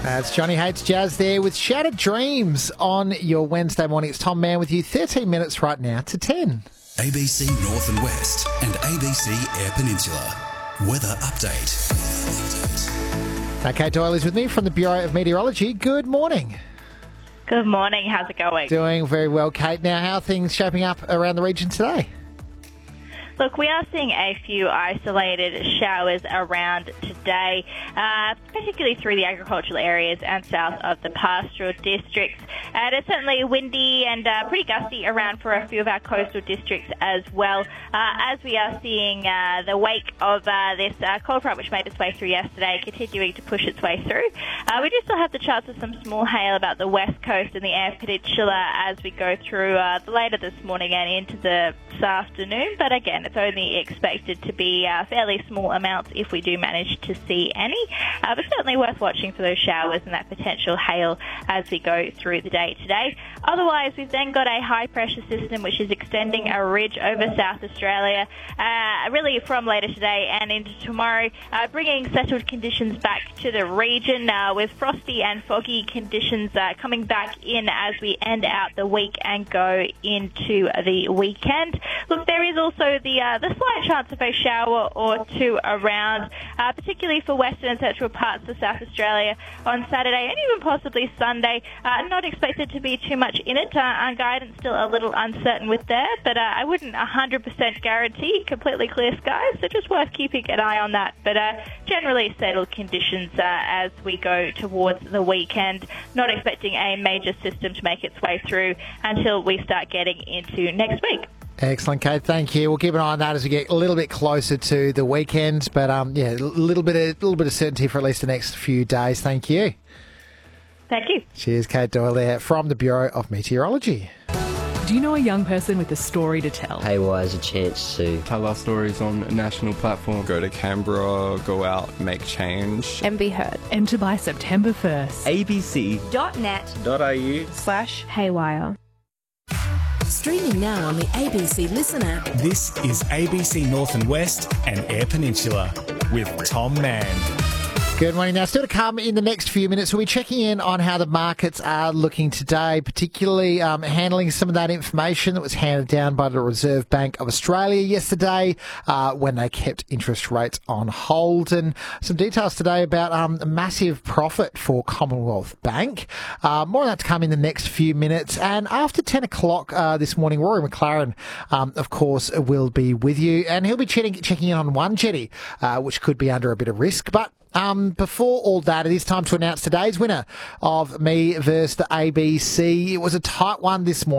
That's Johnny Hates Jazz there with Shattered Dreams on your Wednesday morning. It's Tom Mann with you. 13 minutes right now to 10. ABC North and West and ABC Air Peninsula. Weather update. Okay, Doyle is with me from the Bureau of Meteorology. Good morning. Good morning. How's it going? Doing very well, Kate. Now, how are things shaping up around the region today? Look, we are seeing a few isolated showers around today, particularly through the agricultural areas and south of the pastoral districts. It's certainly windy and pretty gusty around for a few of our coastal districts as well, as we are seeing the wake of this cold front which made its way through yesterday continuing to push its way through. We do still have the chance of some small hail about the west coast and the Eyre Peninsula as we go through later this morning and into this afternoon, but again, it's only expected to be fairly small amounts if we do manage to see any, but certainly worth watching for those showers and that potential hail as we go through the day today. Otherwise, we've then got a high pressure system which is extending a ridge over South Australia, really from later today and into tomorrow, bringing settled conditions back to the region with frosty and foggy conditions coming back in as we end out the week and go into the weekend. Look, there is also the slight chance of a shower or two around, particularly for western and central parts of South Australia on Saturday and even possibly Sunday. Not expected to be too much in it. Our guidance still a little uncertain with there, but I wouldn't 100% guarantee completely clear skies, so just worth keeping an eye on that. But generally settled conditions as we go towards the weekend. Not expecting a major system to make its way through until we start getting into next week. Excellent, Kate. Thank you. We'll keep an eye on that as we get a little bit closer to the weekend. But yeah, a little bit of certainty for at least the next few days. Thank you. Thank you. Cheers, Kate Doyle there from the Bureau of Meteorology. Do you know a young person with a story to tell? Haywire has a chance to tell our stories on a national platform. Go to Canberra, go out, make change. And be heard. Enter by September 1st. abc.net.au/haywire. Streaming now on the ABC Listen app. This is ABC North and West and Eyre Peninsula with Tom Mann. Good morning. Now, still to come in the next few minutes, we'll be checking in on how the markets are looking today, particularly handling some of that information that was handed down by the Reserve Bank of Australia yesterday when they kept interest rates on hold. And some details today about a massive profit for Commonwealth Bank. More on that to come in the next few minutes. And after 10 o'clock this morning, Rory McLaren, of course, will be with you. And he'll be checking in on one jetty, which could be under a bit of risk. But before all that, it is time to announce today's winner of Me versus the ABC. It was a tight one this morning.